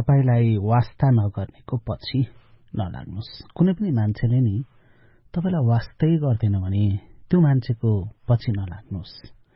तपाईलाई वास्ता नगर्नेको पछि नलाग्नुस्। कुनै पनि मान्छेले नि तपाईलाई वास्तै गर्दैन भने त्यो मान्छेको पछि नलाग्नुस्।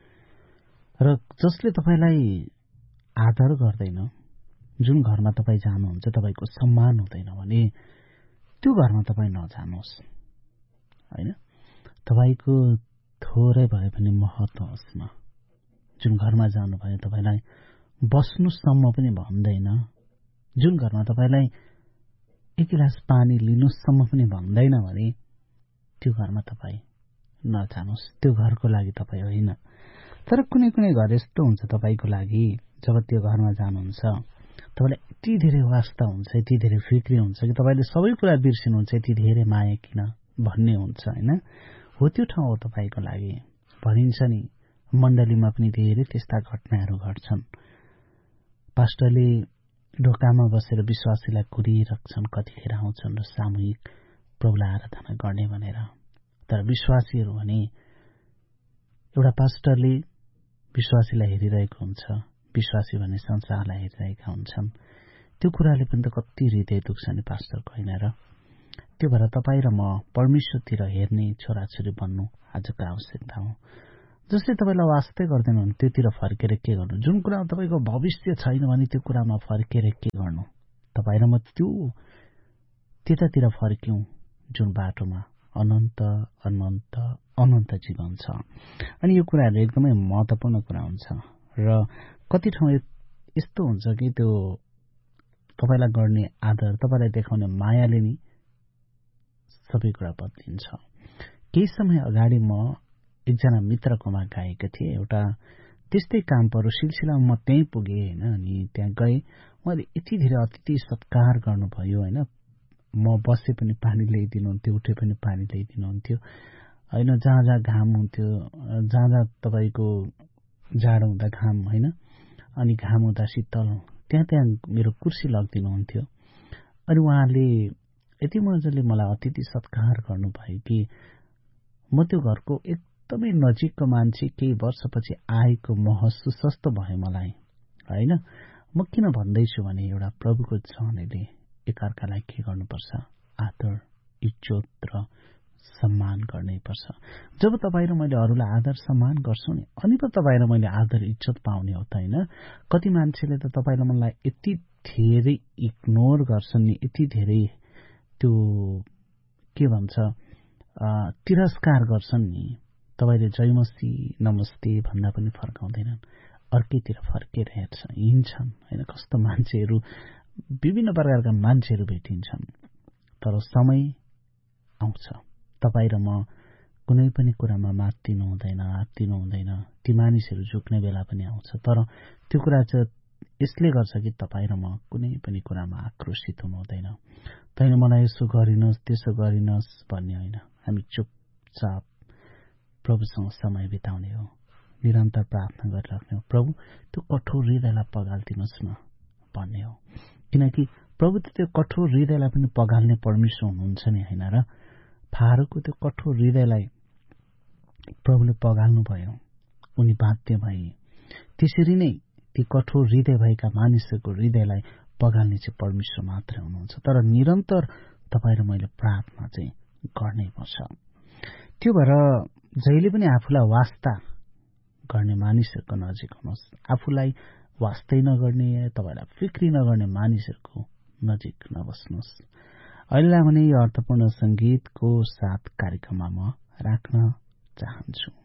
र जसले तपाईलाई आदर गर्दैन, जुन घरमा तपाईँ जानुहुन्छ तपाईको सम्मान हुँदैन भने त्यो घरमा तपाईँ नजानुस्। हैन, तपाईको थोरै भए पनि महत्त्व होस् न। जुन घरमा जानु भयो तपाईलाई बस्नुसम्म पनि भन्दैन, जुन घरमा तपाईलाई एक गिलास पानी लिनुसम्म पनि भन्दैन भने त्यो घरमा तपाईँ नजानुस्। त्यो घरको लागि तपाईँ होइन। तर कुनै कुनै घर यस्तो हुन्छ तपाईको लागि, जब त्यो घरमा जानुहुन्छ तपाईलाई यति धेरै वास्ता हुन्छ, यति धेरै फिक्री हुन्छ कि तपाईले सबै कुरा बिर्सिनुहुन्छ, यति धेरै माया किन भन्ने हुन्छ। हैन, हो त्यो ठाउँ हो तपाईको लागि। भनिन्छ नि मण्डलीमा पनि धेरै त्यस्ता घटनाहरू घट्छन्। पास्टरले ढोकामा बसेर विश्वासीलाई कुरिरहन्छन्, कतिखेर आउँछन् र सामूहिक प्रभुलाई आराधना गर्ने भनेर। तर विश्वासीहरू भने एउटा पास्टरले विश्वासीलाई हेरिरहेको हुन्छ, विश्वासी भने संसारलाई हेरिरहेका हुन्छन्। त्यो कुराले पनि त कति हृदय दुख्छ नि पास्टरको, होइन र? त्यो भएर तपाईँ र म परमेश्वरतिर हेर्ने छोराछोरी बन्नु आजको आवश्यकता हो। जसले तपाईँलाई वास्तै गर्दैन भने त्योतिर फर्केर के गर्नु? जुन कुरामा तपाईँको भविष्य छैन भने त्यो कुरामा फर्केर के गर्नु? तपाईँ र म त्यतातिर फर्क्यौं जुन बाटोमा अनन्त अनन्त अनन्त जीवन छ। अनि यो कुराहरू एकदमै महत्त्वपूर्ण कुरा हुन्छ। र कति ठाउँ यस्तो हुन्छ कि त्यो तपाईलाई गर्ने आदर, तपाईलाई देखाउने मायाले नि सबै कुरा बदलिन्छ। केही समय अगाडि म एकजना मित्रकोमा गएको थिएँ। एउटा त्यस्तै काम परो सिलसिलामा म त्यहीँ पुगेँ होइन। अनि त्यहाँ गएँ, उहाँले यति धेरै अतिथि सत्कार गर्नुभयो होइन। म बसे पनि पानी ल्याइदिनुहुन्थ्यो, उठे पनि पानी ल्याइदिनुहुन्थ्यो होइन। जहाँ जहाँ घाम हुन्थ्यो, जहाँ जहाँ तपाईँको जाडो हुँदा घाम होइन, अनि घाम हुँदा शीतल, त्यहाँ त्यहाँ मेरो कुर्सी लगिदिनुहुन्थ्यो। अनि उहाँले यति मजाले मलाई अतिथि सत्कार गर्नुभयो कि म त्यो घरको एकदमै नजिकको मान्छे केही वर्षपछि आएको महसुस जस्तो भयो मलाई होइन। म किन भन्दैछु भने एउटा प्रभुको जनले एकअर्कालाई के गर्नुपर्छ? आदर, इज्जत र सम्मान गर्नै पर्छ। जब तपाईँ र मैले अरूलाई आदर सम्मान गर्छौँ नि, अनि पो तपाईँ र मैले आदर इज्जत पाउने हो त होइन। कति मान्छेले त तपाईँ र मलाई यति धेरै इग्नोर गर्छन् नि, यति धेरै त्यो के भन्छ तिरस्कार गर्छन् नि। तपाईँले जयमसी नमस्ते भन्दा पनि फर्काउँदैनन्, अर्कैतिर फर्केर हिँड्छन् होइन। कस्तो मान्छेहरू, विभिन्न प्रकारका मान्छेहरू भेटिन्छन्। तर समय आउँछ तपाईँ र म कुनै पनि कुरामा मात्तिनु हुँदैन, आत्तिनु हुँदैन। ती मानिसहरू झुक्ने बेला पनि आउँछ। तर त्यो कुरा चाहिँ यसले गर्छ कि तपाईँ र म कुनै पनि कुरामा आक्रोशित हुनु हुँदैन। तैँले मलाई यसो गरिनस्, त्यसो गरिनस् भन्ने होइन। हामी चुपचाप प्रभुसँग समय बिताउने हो, निरन्तर प्रार्थना गरिराख्ने हो। प्रभु त्यो कठोर हृदयलाई पगाल्दिनुहोस् न भन्ने हो। किनकि प्रभु त त्यो कठोर हृदयलाई पनि पगाल्ने परमेश्वर हुनुहुन्छ नि, होइन र? फारोको त्यो कठोर हृदयलाई प्रभुले पगाल्नु भयो, उनी बाध्य भए। त्यसरी नै ती कठोर हृदय भएका मानिसहरूको हृदयलाई पगाल्ने चाहिँ परमेश्वर मात्रै हुनुहुन्छ। तर निरन्तर तपाईँ र मैले प्रार्थना चाहिँ गर्नै पर्छ। त्यो भएर जहिले पनि आफूलाई वास्ता गर्ने मानिसहरूको नजिक हुनुहोस्। आफूलाई वास्तै नगर्ने, तपाईँलाई फिक्री नगर्ने मानिसहरूको नजिक नबस्नुहोस्। अहिले भने यो अर्थपूर्ण संगीतको साथ कार्यक्रममा म राख्न चाहन्छु।